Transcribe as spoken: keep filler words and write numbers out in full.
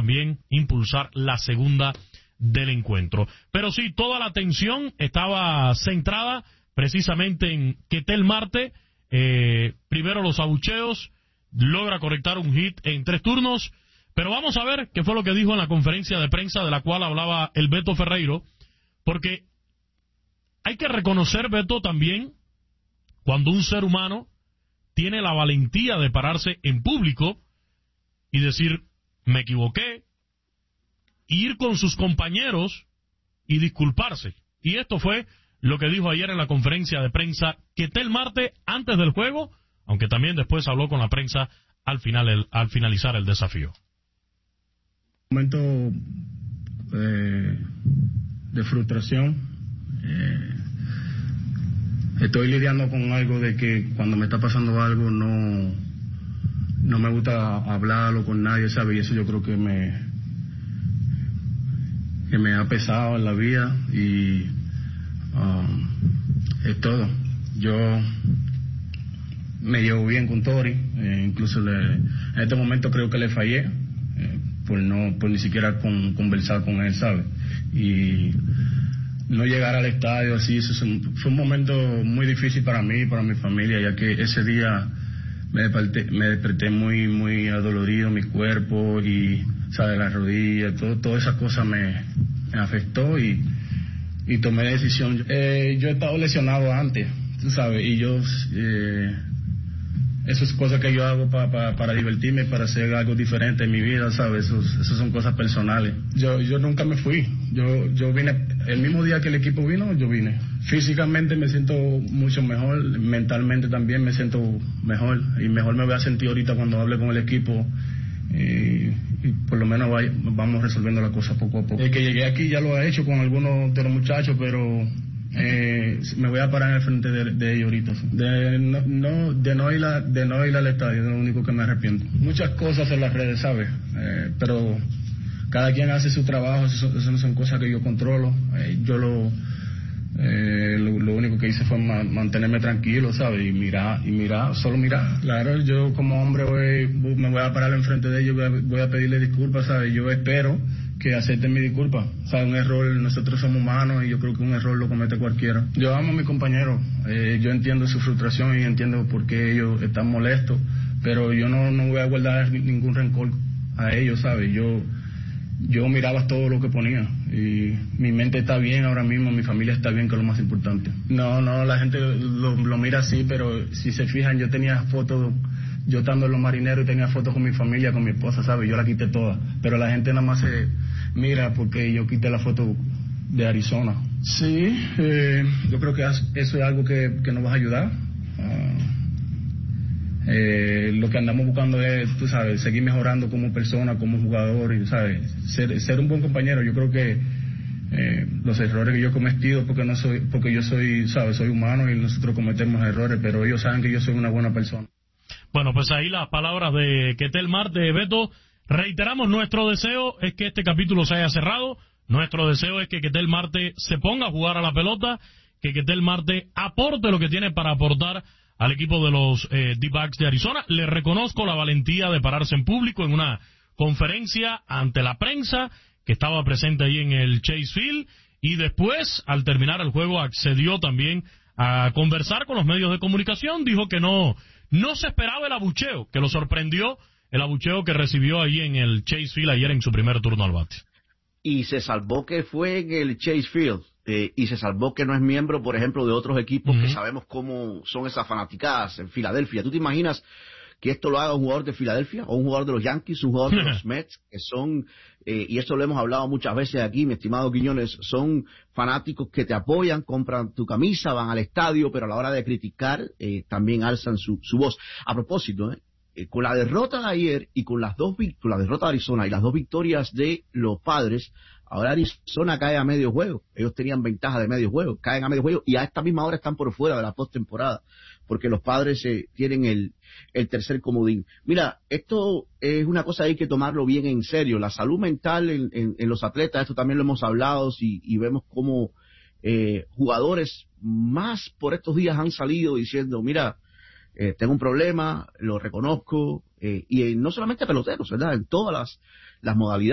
también impulsar la segunda del encuentro. Pero sí, toda la atención estaba centrada precisamente en Ketel Marte. Eh, primero los abucheos, logra conectar un hit en tres turnos, pero vamos a ver qué fue lo que dijo en la conferencia de prensa de la cual hablaba el Beto Ferreiro, porque hay que reconocer, Beto, también cuando un ser humano tiene la valentía de pararse en público y decir, me equivoqué, ir con sus compañeros y disculparse. Y esto fue lo que dijo ayer en la conferencia de prensa Ketel Marte antes del juego, aunque también después habló con la prensa al final el, al finalizar el desafío. Un momento eh, de frustración. Eh, estoy lidiando con algo de que cuando me está pasando algo no, no me gusta hablarlo con nadie, ¿sabes? Y eso yo creo que me, que me ha pesado en la vida y um, es todo. Yo me llevo bien con Tori, eh, incluso le, en este momento creo que le fallé eh, por no por ni siquiera con, conversar con él, ¿sabes? Y no llegar al estadio así, eso fue un momento muy difícil para mí y para mi familia, ya que ese día me desperté, me desperté muy muy adolorido, mi cuerpo y, ¿sabes? Las rodillas, todo, todas esas cosas me, me afectó y, y tomé la decisión. Eh, yo he estado lesionado antes, tú sabes, y yo... Eh, Eso es cosa que yo hago pa, pa, para divertirme, para hacer algo diferente en mi vida, ¿sabes? Eso, eso son cosas personales. Yo yo nunca me fui. Yo yo vine, el mismo día que el equipo vino, yo vine. Físicamente me siento mucho mejor, mentalmente también me siento mejor. Y mejor me voy a sentir ahorita cuando hable con el equipo. Y, y por lo menos vaya, vamos resolviendo la cosa poco a poco. El que llegué aquí ya lo ha hecho con algunos de los muchachos, pero... Eh, me voy a parar en el frente de, de ellos ahorita. De no, no, de, no ir a, de no ir al estadio, es lo único que me arrepiento. Muchas cosas en las redes, ¿sabes? Eh, pero cada quien hace su trabajo, eso, eso no son cosas que yo controlo. Eh, yo lo, eh, lo, lo único que hice fue ma, mantenerme tranquilo, ¿sabes? Y mirar, y mirar, solo mirar. Claro, yo como hombre voy, me voy a parar en frente de ellos, voy a, voy a pedirle disculpas, ¿sabes? Yo espero que acepten mi disculpa. O sea, un error, nosotros somos humanos y yo creo que un error lo comete cualquiera. Yo amo a mis compañeros, eh, yo entiendo su frustración y entiendo por qué ellos están molestos, pero yo no, no voy a guardar ningún rencor a ellos, ¿sabes? Yo yo miraba todo lo que ponía y mi mente está bien ahora mismo, mi familia está bien, que es lo más importante. No, no, la gente lo, lo mira así, pero si se fijan, yo tenía fotos, yo estando en los marineros y tenía fotos con mi familia, con mi esposa, ¿sabes? Yo la quité todas, pero la gente nada más se mira porque yo quité la foto de Arizona. Sí, eh, yo creo que eso es algo que, que nos va a ayudar. Uh, eh, lo que andamos buscando es, tú sabes, seguir mejorando como persona, como jugador, y, ¿sabes? Ser, ser un buen compañero. Yo creo que eh, los errores que yo he cometido, porque no soy, porque yo soy, ¿sabes? Soy humano y nosotros cometemos errores, pero ellos saben que yo soy una buena persona. Bueno, pues ahí las palabras de Ketel Marte, Beto. Reiteramos, nuestro deseo es que este capítulo se haya cerrado. Nuestro deseo es que Ketel Marte se ponga a jugar a la pelota, que Ketel Marte aporte lo que tiene para aportar al equipo de los eh, D-backs de Arizona. Le reconozco la valentía de pararse en público en una conferencia ante la prensa que estaba presente ahí en el Chase Field, y después, al terminar el juego, accedió también a conversar con los medios de comunicación. Dijo que no, no se esperaba el abucheo, que lo sorprendió el abucheo que recibió ahí en el Chase Field ayer en su primer turno al bate. Y se salvó que fue en el Chase Field, eh, y se salvó que no es miembro, por ejemplo, de otros equipos uh-huh. que sabemos cómo son esas fanaticadas en Filadelfia. ¿Tú te imaginas que esto lo haga un jugador de Filadelfia, o un jugador de los Yankees, un jugador de los Mets, que son, eh, y esto lo hemos hablado muchas veces aquí, mi estimado Quiñones, son fanáticos que te apoyan, compran tu camisa, van al estadio, pero a la hora de criticar eh, también alzan su, su voz? A propósito, eh, eh, con la derrota de ayer y con las dos con la derrota de Arizona y las dos victorias de los Padres, ahora Arizona cae a medio juego. Ellos tenían ventaja de medio juego, caen a medio juego y a esta misma hora están por fuera de la postemporada, porque los Padres eh, tienen el, el tercer comodín. Mira, esto es una cosa, hay que tomarlo bien en serio. La salud mental en, en, en los atletas, esto también lo hemos hablado, y, y vemos cómo eh, jugadores más por estos días han salido diciendo, mira, eh, tengo un problema, lo reconozco, eh, y eh, no solamente peloteros, ¿verdad? En todas las, las modalidades.